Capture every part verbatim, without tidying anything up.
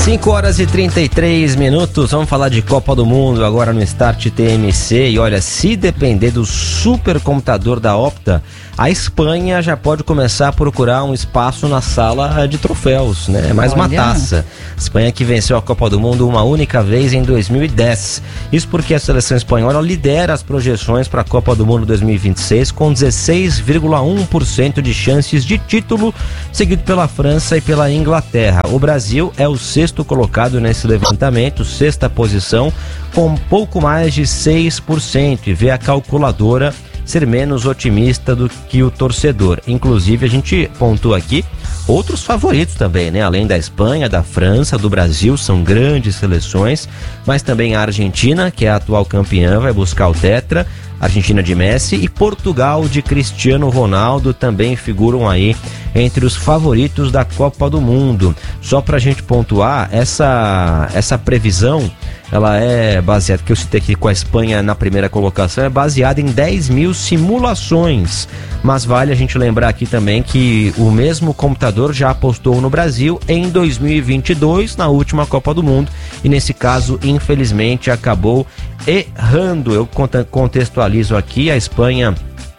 cinco horas e trinta e três minutos, vamos falar de Copa do Mundo agora no Start T M C. E olha, se depender do supercomputador da Opta, a Espanha já pode começar a procurar um espaço na sala de troféus, né? É mais olha. uma taça. Espanha que venceu a Copa do Mundo uma única vez em dois mil e dez. Isso porque a seleção espanhola lidera as projeções para a Copa do Mundo dois mil e vinte e seis com dezesseis vírgula um por cento de chances de título, seguido pela França e pela Inglaterra. O Brasil é o sexto colocado nesse levantamento, sexta posição, com pouco mais de seis por cento, e vê a calculadora ser menos otimista do que o torcedor. Inclusive, a gente pontua aqui outros favoritos também, né? Além da Espanha, da França, do Brasil, são grandes seleções, mas também a Argentina, que é a atual campeã, vai buscar o tetra. Argentina de Messi e Portugal de Cristiano Ronaldo também figuram aí entre os favoritos da Copa do Mundo. Só pra gente pontuar, essa, essa previsão, ela é baseada, que eu citei aqui com a Espanha na primeira colocação, é baseada em dez mil simulações. Mas vale a gente lembrar aqui também que o mesmo computador já apostou no Brasil em dois mil e vinte e dois, na última Copa do Mundo, e nesse caso, infelizmente, acabou errando. Eu contextualizo aqui, a Espanha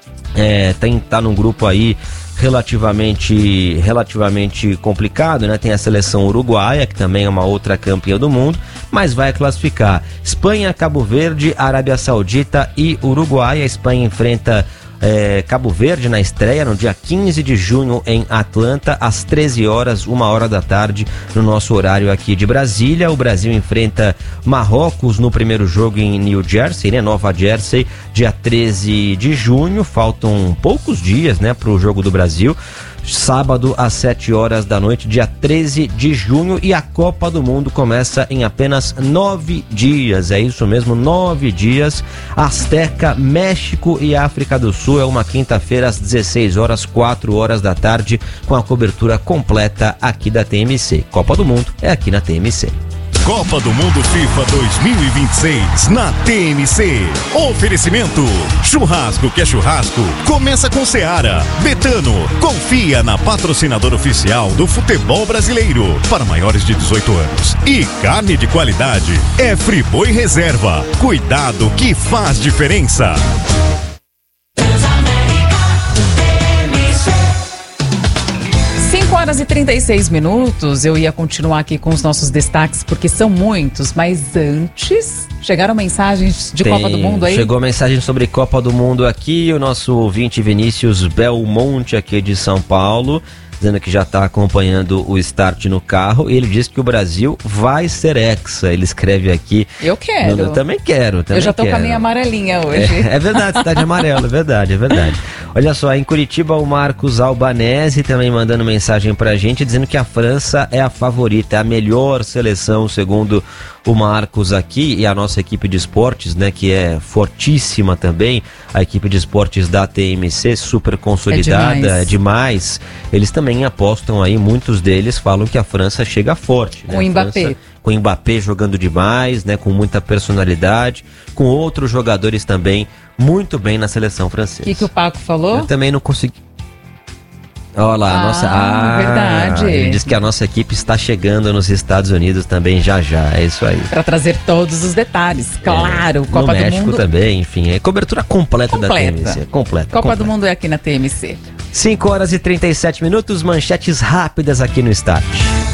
é, tem, tá num grupo aí relativamente, relativamente complicado, né? Tem a seleção uruguaia, que também é uma outra campeã do mundo, mas vai classificar Espanha, Cabo Verde, Arábia Saudita e Uruguai. A Espanha enfrenta É, Cabo Verde na estreia no dia quinze de junho em Atlanta, às treze horas, uma hora da tarde, no nosso horário aqui de Brasília. O Brasil enfrenta Marrocos no primeiro jogo em New Jersey, né? Nova Jersey, dia treze de junho. Faltam poucos dias, né, para o jogo do Brasil. Sábado às sete horas da noite, dia treze de junho, e a Copa do Mundo começa em apenas nove dias. É isso mesmo, nove dias. Azteca, México e África do Sul. É uma quinta-feira às dezesseis horas, quatro horas da tarde, com a cobertura completa aqui da T M C. Copa do Mundo é aqui na T M C. Copa do Mundo FIFA dois mil e vinte e seis na T M C. Oferecimento: churrasco que é churrasco, começa com Seara. Betano, confia na patrocinadora oficial do futebol brasileiro para maiores de dezoito anos. E carne de qualidade é Friboi Reserva. Cuidado que faz diferença. cinco horas e trinta e seis minutos, eu ia continuar aqui com os nossos destaques, porque são muitos, mas antes, chegaram mensagens de Tem, Copa do Mundo aí? Chegou mensagem sobre Copa do Mundo aqui, o nosso ouvinte Vinícius Belmonte, aqui de São Paulo, dizendo que já está acompanhando o Start no carro, e ele diz que o Brasil vai ser hexa. Ele escreve aqui. Eu quero. Eu também quero. Também eu já tô quero. com a minha amarelinha hoje. É, é verdade, você tá de amarelo, é verdade, é verdade. Olha só, em Curitiba o Marcos Albanese também mandando mensagem pra gente, dizendo que a França é a favorita, é a melhor seleção, segundo o Marcos aqui, e a nossa equipe de esportes, né, que é fortíssima também, a equipe de esportes da T M C, super consolidada, é demais. É demais. Eles também apostam aí, muitos deles falam que a França chega forte. Com né? o Mbappé. França, com o Mbappé jogando demais, né, com muita personalidade, com outros jogadores também muito bem na seleção francesa. O que, que o Paco falou? Eu também não consegui. Olha lá, ah, a nossa. Ah, verdade. Ele diz que a nossa equipe está chegando nos Estados Unidos também já já. É isso aí. Para trazer todos os detalhes, claro. É, Copa no do México Mundo também, enfim. É cobertura completa, completa. da T M C. Completa. Copa completa. do Mundo é aqui na T M C. cinco horas e trinta e sete minutos, manchetes rápidas aqui no Start.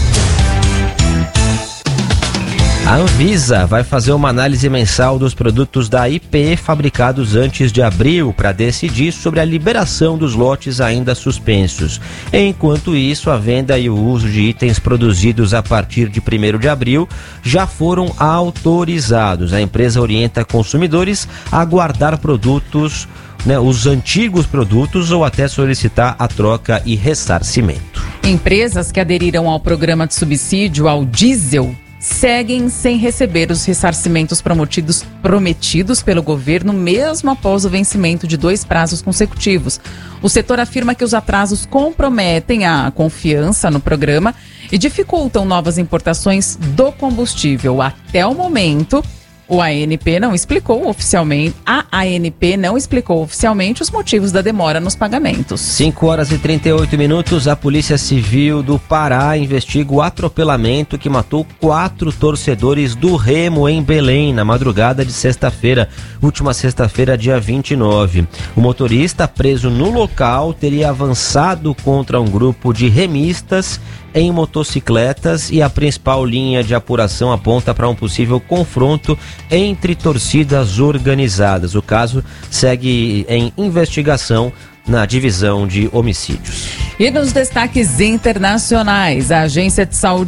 A Anvisa vai fazer uma análise mensal dos produtos da I P fabricados antes de abril para decidir sobre a liberação dos lotes ainda suspensos. Enquanto isso, a venda e o uso de itens produzidos a partir de primeiro de abril já foram autorizados. A empresa orienta consumidores a guardar produtos, né, os antigos produtos, ou até solicitar a troca e ressarcimento. Empresas que aderiram ao programa de subsídio ao diesel seguem sem receber os ressarcimentos prometidos, prometidos pelo governo, mesmo após o vencimento de dois prazos consecutivos. O setor afirma que os atrasos comprometem a confiança no programa e dificultam novas importações do combustível. Até o momento, O A N P não explicou oficialmente, a ANP não explicou oficialmente os motivos da demora nos pagamentos. cinco horas e trinta e oito minutos, a Polícia Civil do Pará investiga o atropelamento que matou quatro torcedores do Remo em Belém, na madrugada de sexta-feira, última sexta-feira, dia vinte e nove. O motorista, preso no local, teria avançado contra um grupo de remistas em motocicletas e a principal linha de apuração aponta para um possível confronto entre torcidas organizadas. O caso segue em investigação na divisão de homicídios. E nos destaques internacionais, a Agência de Saúde